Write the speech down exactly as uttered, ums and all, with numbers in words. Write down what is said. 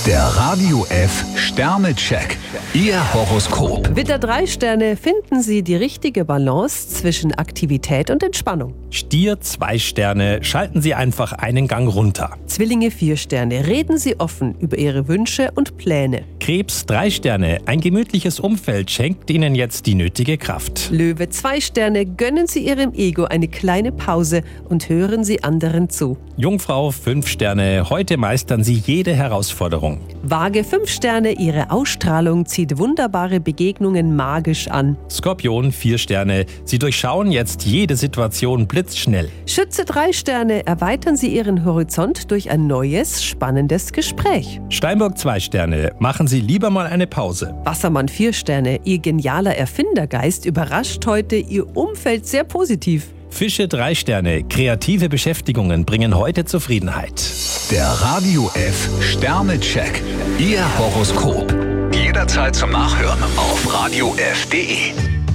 Der Radio F Sternecheck. Ihr Horoskop. Widder drei Sterne, finden Sie die richtige Balance zwischen Aktivität und Entspannung. Stier zwei Sterne, schalten Sie einfach einen Gang runter. Zwillinge vier Sterne, reden Sie offen über Ihre Wünsche und Pläne. Krebs drei Sterne, ein gemütliches Umfeld schenkt Ihnen jetzt die nötige Kraft. Löwe zwei Sterne, gönnen Sie Ihrem Ego eine kleine Pause und hören Sie anderen zu. Jungfrau fünf Sterne, heute meistern Sie jede Herausforderung. Waage fünf Sterne, Ihre Ausstrahlung zieht wunderbare Begegnungen magisch an. Skorpion vier Sterne, Sie durchschauen jetzt jede Situation blitzschnell. Schütze drei Sterne, erweitern Sie Ihren Horizont durch ein neues, spannendes Gespräch. Steinbock zwei Sterne, machen Sie lieber mal eine Pause. Wassermann vier Sterne, Ihr genialer Erfindergeist überrascht heute Ihr Umfeld sehr positiv. Fische drei Sterne, kreative Beschäftigungen bringen heute Zufriedenheit. Der Radio F Sternecheck. Ihr Horoskop. Jederzeit zum Nachhören auf radio f punkt de.